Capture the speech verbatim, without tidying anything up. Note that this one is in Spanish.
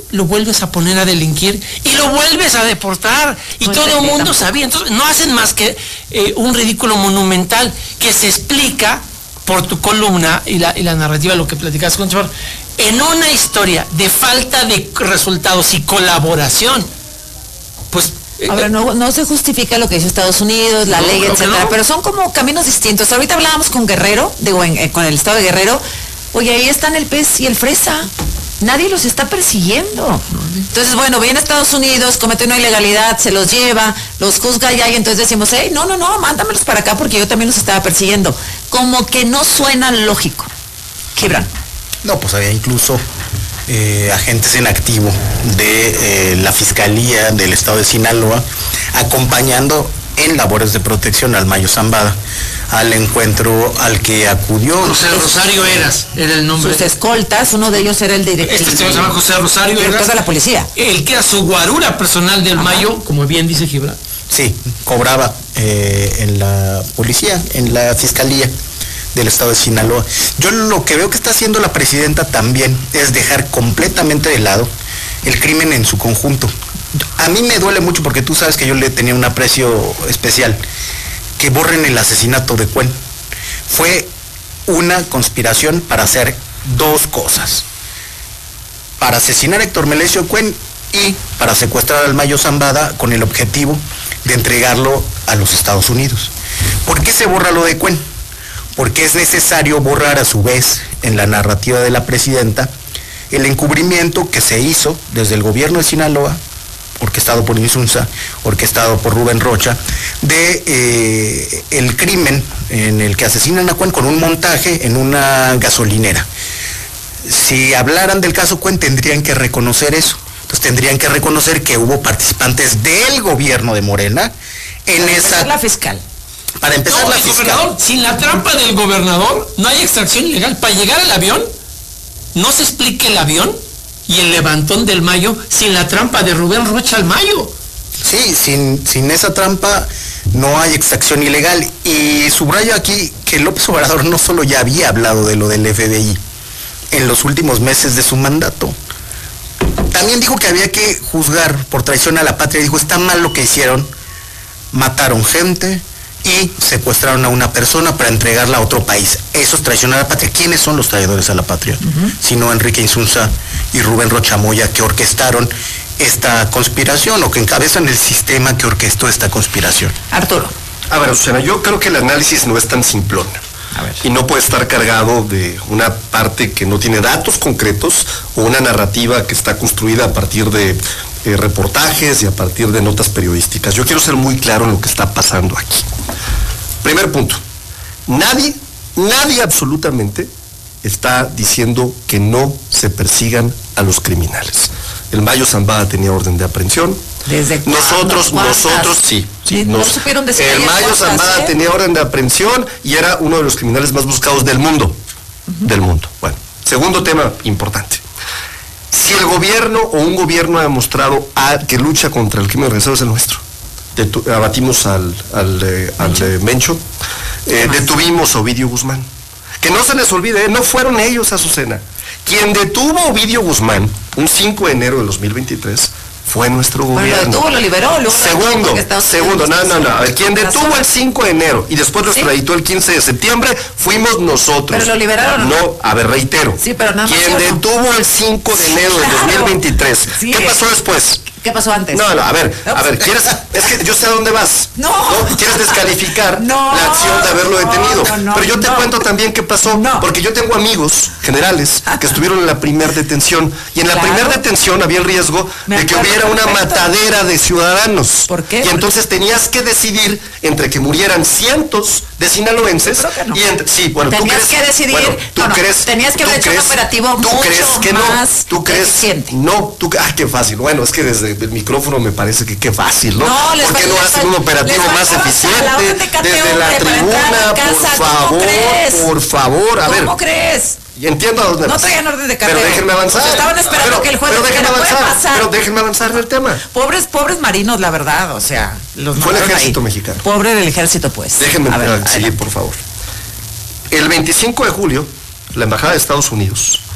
lo vuelves a poner a delinquir y lo vuelves a deportar y no todo el mundo tampoco sabía. Entonces no hacen más que eh, un ridículo monumental que se explica por tu columna y la, y la narrativa, lo que platicas con Chor, en una historia de falta de resultados y colaboración. Pues ahora no, no se justifica lo que dice Estados Unidos, la no, ley, etcétera, no. Pero son como caminos distintos. Ahorita hablábamos con Guerrero, digo, en, eh, con el estado de Guerrero. Oye, ahí están el pez y el fresa. Nadie los está persiguiendo. Entonces, bueno, viene a Estados Unidos, comete una ilegalidad, se los lleva, los juzga ya y entonces decimos, hey, no, no, no, mándamelos para acá porque yo también los estaba persiguiendo. Como que no suena lógico. Gibran. No, pues había incluso eh, agentes en activo de eh, la Fiscalía del Estado de Sinaloa acompañando en labores de protección al Mayo Zambada, al encuentro al que acudió. José Rosario Eras era el nombre. Sus escoltas, uno de ellos era el director. Este se llama José Rosario Eras. Director de la policía. El que era su guarura personal del Ajá. Mayo, como bien dice Gibran. Sí, cobraba eh, en la policía, en la Fiscalía del Estado de Sinaloa. Yo lo que veo que está haciendo la presidenta también es dejar completamente de lado el crimen en su conjunto. A mí me duele mucho porque tú sabes que yo le tenía un aprecio especial. Que borren el asesinato de Cuen. Fue una conspiración para hacer dos cosas. Para asesinar a Héctor Melesio Cuen y para secuestrar al Mayo Zambada con el objetivo de entregarlo a los Estados Unidos. ¿Por qué se borra lo de Cuen? Porque es necesario borrar a su vez en la narrativa de la presidenta el encubrimiento que se hizo desde el gobierno de Sinaloa, orquestado por Insunza, orquestado por Rubén Rocha, de eh, el crimen en el que asesinan a Cuen con un montaje en una gasolinera. Si hablaran del caso Cuen tendrían que reconocer eso. Entonces tendrían que reconocer que hubo participantes del gobierno de Morena en para esa... la fiscal. Para empezar no, la el fiscal. Gobernador, sin la trampa del gobernador no hay extracción ilegal. Para llegar al avión, no se explique el avión y el levantón del Mayo sin la trampa de Rubén Rocha al Mayo. Sí, sin, sin esa trampa no hay extracción ilegal. Y subrayo aquí que López Obrador no solo ya había hablado de lo del F B I en los últimos meses de su mandato, también dijo que había que juzgar por traición a la patria. Dijo, está mal lo que hicieron, mataron gente y secuestraron a una persona para entregarla a otro país. Eso es traición a la patria. ¿Quiénes son los traidores a la patria? Uh-huh. Sino Enrique Insunza y Rubén Rocha Moya, que orquestaron esta conspiración o que encabezan el sistema que orquestó esta conspiración. Arturo. A ver, Susana, yo creo que el análisis no es tan simplón. A ver. Y no puede estar cargado de una parte que no tiene datos concretos o una narrativa que está construida a partir de eh, reportajes y a partir de notas periodísticas. Yo quiero ser muy claro en lo que está pasando aquí. Primer punto. Nadie, nadie absolutamente está diciendo que no se persigan a los criminales. El Mayo Zambada tenía orden de aprehensión. ¿Desde nosotros, ¿cuántas? nosotros sí. sí no nos, supieron decir el Mayo Zambada ¿eh? tenía orden de aprehensión y era uno de los criminales más buscados del mundo. Uh-huh. Del mundo. Bueno, segundo tema importante. Si el gobierno o un gobierno ha demostrado a, que lucha contra el crimen organizado es el nuestro. Detu abatimos al, al, eh, al eh, Mencho, eh, detuvimos a Ovidio Guzmán. Que no se les olvide, ¿eh? No fueron ellos, Azucena. Quien detuvo a Ovidio Guzmán un cinco de enero de dos mil veintitrés fue nuestro gobierno. Pero lo detuvo, lo liberó. Luego segundo, segundo, no, no, no. Quien detuvo el cinco de enero y después lo extraditó el quince de septiembre fuimos nosotros. Pero lo liberaron. No, a ver, reitero. Sí, pero nada más. Quien detuvo el cinco de enero de dos mil veintitrés. Sí, ¿qué pasó después? ¿Qué pasó antes? No, no, a ver, a ver, ¿quieres? Es que yo sé a dónde vas. No. ¿No? ¿Quieres descalificar no, la acción de haberlo detenido? No, no, Pero yo te no. cuento también qué pasó. No. Porque yo tengo amigos generales que estuvieron en la primera detención. Y en la claro. primera detención había el riesgo Me de que acuerdo, hubiera una perfecto. matadera de ciudadanos. ¿Por qué? Y entonces tenías que decidir entre que murieran cientos de sinaloenses. Creo que no. Y entre, sí, bueno, tenías tú crees, que decidir. Bueno, tú no, no, crees. tenías que haber hecho un operativo ¿tú mucho crees que no? más ¿Tú crees? eficiente. No, tú, ah, qué fácil. Bueno, es que desde el micrófono me parece que qué fácil, ¿no? No, les ¿por qué no les hacen un operativo más eficiente? La orden de cateo, desde la tribuna, casa, por ¿cómo favor, crees? por favor, a ¿Cómo ver. ¿Cómo crees? Y entiendo a dónde No vas. traían orden de cateo. Pero déjenme avanzar. Pues estaban esperando pero, que el juez pero déjenme dijera, avanzar, puede pasar. Pero déjenme avanzar en el tema. Pobres, pobres marinos, la verdad, o sea, los Fue el ejército ahí. mexicano. Pobre del ejército, pues. Déjenme a ver, seguir, por favor. El veinticinco de julio, la Embajada de Estados Unidos